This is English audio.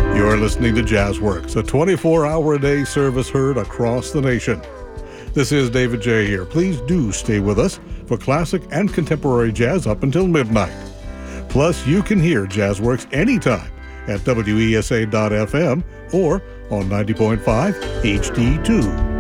You're listening to Jazzworks, a 24-hour-a-day service heard across the nation. This is David J. here. Please do stay with us for classic and contemporary jazz up until midnight. Plus, you can hear Jazzworks anytime at WESA.FM or on 90.5 HD2.